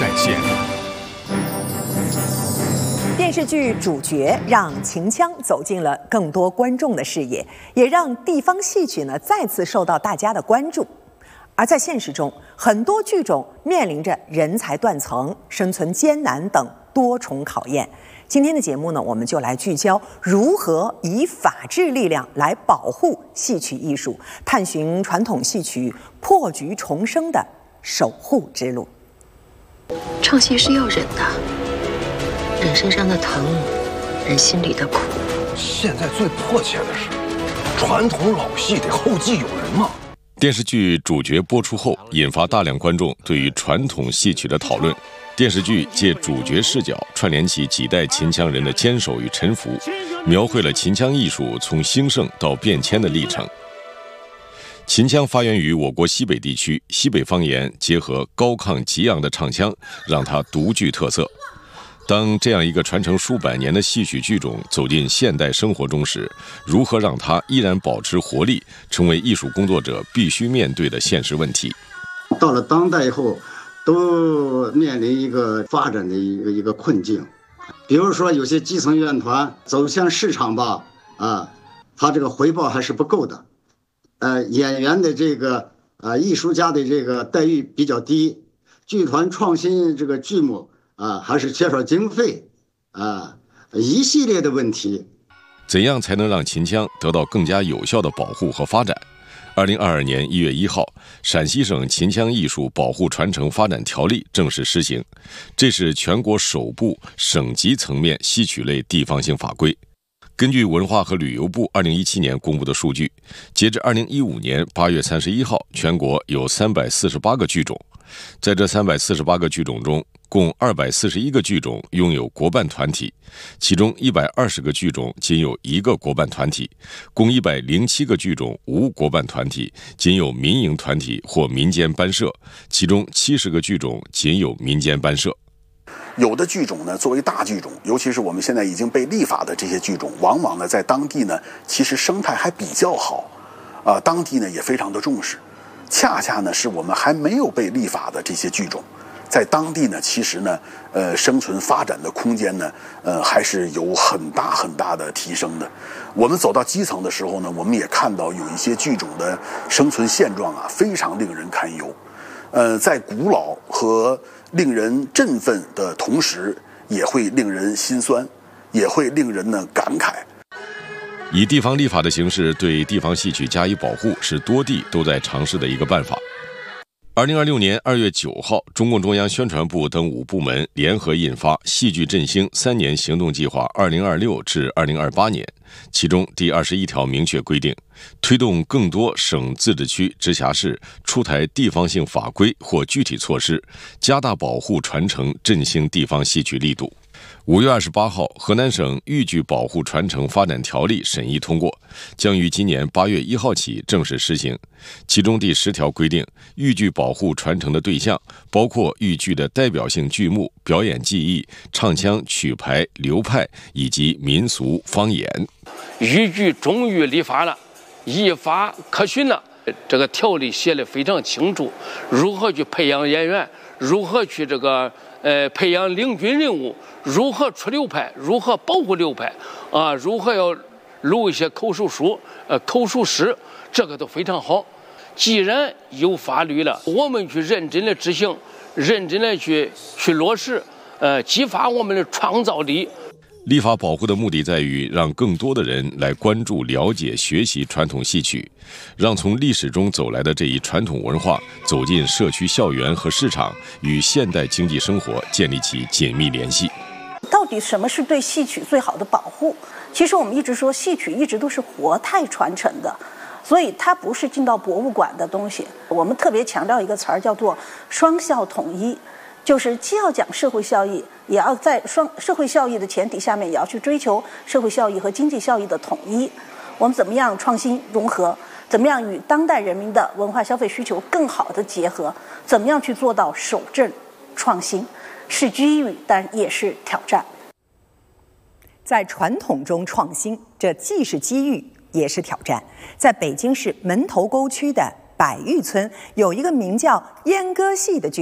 在线。 电视剧主角让秦腔走进了更多观众的视野，也让地方戏曲呢再次受到大家的关注。而在现实中，很多剧种面临着人才断层、生存艰难等多重考验。今天的节目呢，我们就来聚焦如何以法治力量来保护戏曲艺术，探寻传统戏曲破局重生的守护之路。 唱戏是要忍的，忍身上的疼，忍心里的苦。 现在最迫切的是，传统老戏得后继有人嘛。 电视剧主角播出后，引发大量观众对于传统戏曲的讨论。电视剧借主角视角串联起几代秦腔人的坚守与沉浮，描绘了秦腔艺术从兴盛到变迁的历程。秦腔发源于我国西北地区，西北方言结合高亢激昂的唱腔，让它独具特色。当这样一个传承数百年的戏曲剧种走进现代生活中时，如何让它依然保持活力，成为艺术工作者必须面对的现实问题。 到了当代以后，都面临一个发展的一个困境。比如说有些基层院团走向市场吧，它这个回报还是不够的。演员的这个艺术家的这个待遇比较低，剧团创新这个剧目还是缺少经费一系列的问题。 怎样才能让秦腔得到更加有效的保护和发展？2022年1月1号，陕西省秦腔艺术保护传承发展条例正式施行，这是全国首部省级层面戏曲类地方性法规。根据文化和旅游部2017年公布的数据，截至2015年8月31号，全国有348个剧种。在这348个剧种中，共241个剧种拥有国办团体，其中120个剧种仅有一个国办团体，共107个剧种无国办团体，仅有民营团体或民间班社，其中70个剧种仅有民间班社。 有的剧种呢，作为大剧种，尤其是我们现在已经被立法的这些剧种，往往呢在当地呢，其实生态还比较好，当地呢也非常的重视。恰恰呢是我们还没有被立法的这些剧种，在当地呢，其实呢，生存发展的空间呢，还是有很大很大的提升的。我们走到基层的时候呢，我们也看到有一些剧种的生存现状非常令人堪忧。在古老和令人振奋的同时，也会令人心酸，也会令人呢感慨。 以地方立法的形式对地方戏曲加以保护，是多地都在尝试的一个办法。2026年2月9号，中共中央宣传部等5部门联合印发《戏剧振兴3年行动计划（2026至2028年）》，其中第21条明确规定，推动更多省、自治区、直辖市出台地方性法规或具体措施，加大保护传承、振兴地方戏曲力度。5月28号，河南省豫剧保护传承发展条例审议通过，将于今年8月1号起正式施行。其中第10条规定，豫剧保护传承的对象包括豫剧的代表性剧目、表演技艺、唱腔、曲牌、流派以及民俗方言。 豫剧终于立法了，依法可循了。这个条例写得非常清楚，如何去培养演员，如何去培养领军人物，如何出流派，如何保护流派如何要录一些口述书、口述诗，这个都非常好。既然有法律了，我们去认真的执行，认真的去落实，激发我们的创造力。 立法保护的目的在于让更多的人来关注、了解、学习传统戏曲，让从历史中走来的这一传统文化走进社区、校园和市场，与现代经济生活建立起紧密联系。 到底什么是对戏曲最好的保护？其实我们一直说，戏曲一直都是活态传承的，所以它不是进到博物馆的东西。我们特别强调一个词儿，叫做双效统一。就是既要讲社会效益，也要在社会效益的前提下面，也要去追求社会效益和经济效益的统一。我们怎么样创新融合？怎么样与当代人民的文化消费需求更好的结合？怎么样去做到守正创新？是机遇，但也是挑战。 在传统中创新，这既是机遇，也是挑战。在北京市门头沟区的百峪村，有一个名叫燕歌戏的剧